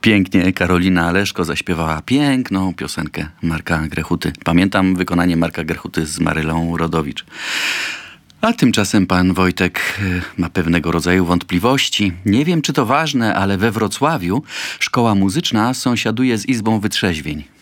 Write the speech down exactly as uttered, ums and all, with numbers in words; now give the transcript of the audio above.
Pięknie Karolina Leszko zaśpiewała piękną piosenkę Marka Grechuty. Pamiętam wykonanie Marka Grechuty z Marylą Rodowicz. A tymczasem pan Wojtek ma pewnego rodzaju wątpliwości. Nie wiem, czy to ważne, ale we Wrocławiu szkoła muzyczna sąsiaduje z Izbą Wytrzeźwień.